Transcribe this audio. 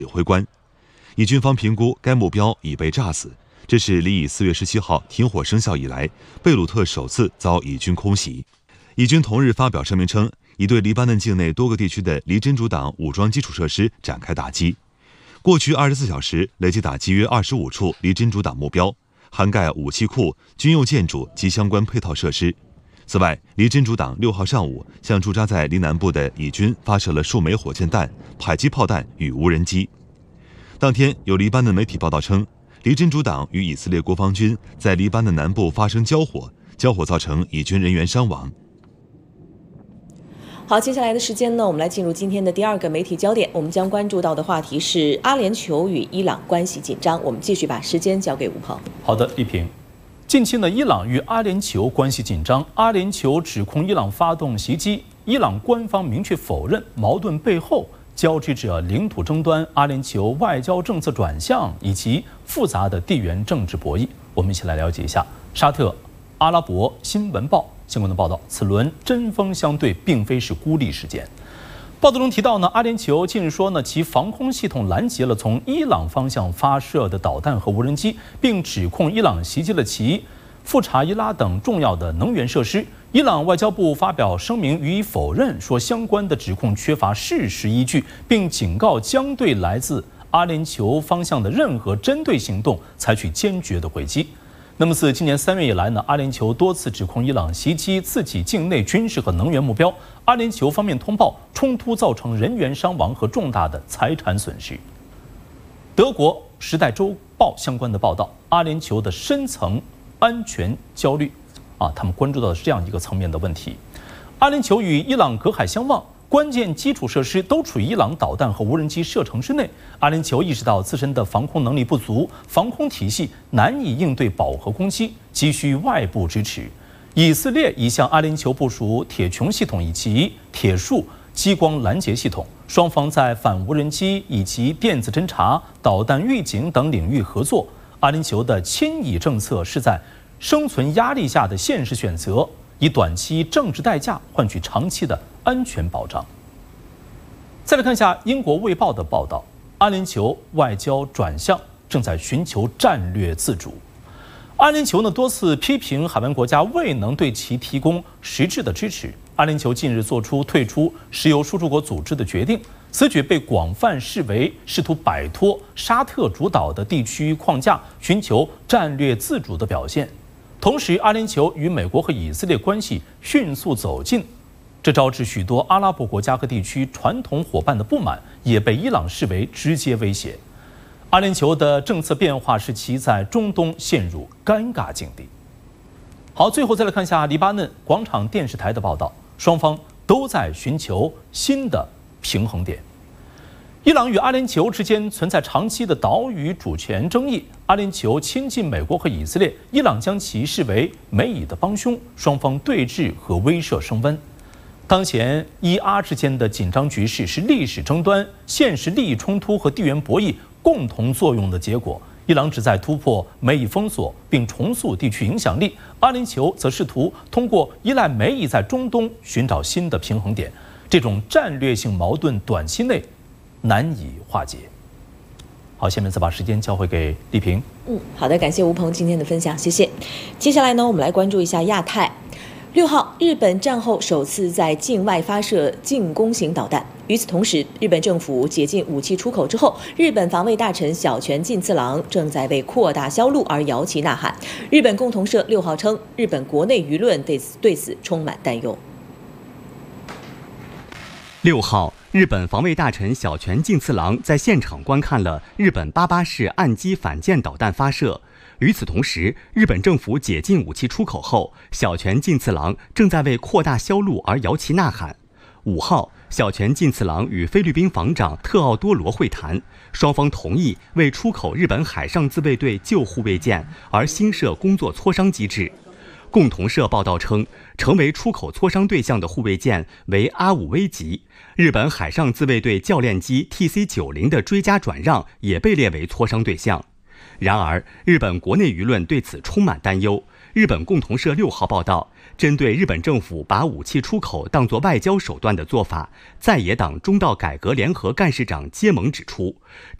指挥官。以军方评估该目标已被炸死，这是离以4月17号停火生效以来，贝鲁特首次遭以军空袭。以军同日发表声明称，已对黎巴嫩境内多个地区的离真主党武装基础设施展开打击。过去24小时累计打击约25处离真主党目标，涵盖武器库、军用建筑及相关配套设施。此外，离真主党6号上午向驻扎在黎南部的以军发射了数枚火箭弹、迫击炮弹与无人机。当天，有黎巴嫩媒体报道称，离真主党与以色列国防军在黎巴嫩南部发生交火造成以军人员伤亡。 好，接下来的时间呢，我们来进入今天的第二个媒体焦点。我们将关注到的话题是阿联酋与伊朗关系紧张。我们继续把时间交给吴鹏。 好的，丽萍。近期呢，伊朗与阿联酋关系紧张，阿联酋指控伊朗发动袭击，伊朗官方明确否认。矛盾背后交织着领土争端、阿联酋外交政策转向以及复杂的地缘政治博弈。我们一起来了解一下沙特阿拉伯新闻报相关的报道，此轮针锋相对并非是孤立事件。报道中提到呢，阿联酋近日说呢，其防空系统拦截了从伊朗方向发射的导弹和无人机，并指控伊朗袭击了其富查伊拉等重要的能源设施。伊朗外交部发表声明予以否认，说相关的指控缺乏事实依据，并警告将对来自阿联酋方向的任何针对行动采取坚决的回击。那么自今年3月以来呢，阿联酋多次指控伊朗袭击自己境内军事和能源目标。阿联酋方面通报冲突造成人员伤亡和重大的财产损失。德国《时代周报》相关的报道，阿联酋的深层安全焦虑，他们关注到的是这样一个层面的问题：阿联酋与伊朗隔海相望，关键基础设施都处于伊朗导弹和无人机射程之内。阿联酋意识到自身的防空能力不足，防空体系难以应对饱和攻击，急需外部支持。以色列已向阿联酋部署铁穹系统以及铁树激光拦截系统，双方在反无人机以及电子侦察、导弹预警等领域合作。阿联酋的亲以政策是在生存压力下的现实选择，以短期政治代价换取长期的安全保障。再来看一下英国《卫报》的报道，阿联酋外交转向，正在寻求战略自主。阿联酋呢多次批评海湾国家未能对其提供实质的支持。阿联酋近日做出退出石油输出国组织的决定，此举被广泛视为试图摆脱沙特主导的地区框架，寻求战略自主的表现。同时，阿联酋与美国和以色列关系迅速走近，这招致许多阿拉伯国家和地区传统伙伴的不满，也被伊朗视为直接威胁。阿联酋的政策变化使其在中东陷入尴尬境地。好，最后再来看一下黎巴嫩广场电视台的报道，双方都在寻求新的平衡点。伊朗与阿联酋之间存在长期的岛屿主权争议，阿联酋亲近美国和以色列，伊朗将其视为美以的帮凶，双方对峙和威慑升温。当前伊阿之间的紧张局势是历史争端、现实利益冲突和地缘博弈共同作用的结果。伊朗旨在突破美以封锁并重塑地区影响力，阿联酋则试图通过依赖美以在中东寻找新的平衡点。这种战略性矛盾短期内难以化解。好，下面再把时间交回给丽萍。 好的，感谢吴鹏今天的分享，谢谢。接下来呢，我们来关注一下亚太。6号，日本战后首次在境外发射进攻型导弹。与此同时，日本政府解禁武器出口之后，日本防卫大臣小泉进次郎正在为扩大销路而摇旗呐喊。日本共同社6号称，日本国内舆论对此充满担忧。 6号，日本防卫大臣小泉进次郎在现场观看了日本88式岸基反舰导弹发射。与此同时，日本政府解禁武器出口后，小泉进次郎正在为扩大销路而摇旗呐喊。5号，小泉进次郎与菲律宾防长特奥多罗会谈，双方同意为出口日本海上自卫队旧护卫舰而新设工作磋商机制。共同社报道称，成为出口磋商对象的护卫舰为阿武威级，日本海上自卫队教练机 TC-90的追加转让也被列为磋商对象。然而，日本国内舆论对此充满担忧。 日本共同社6号报道，针对日本政府把武器出口当作外交手段的做法，在野党中道改革联合干事长菅盟指出，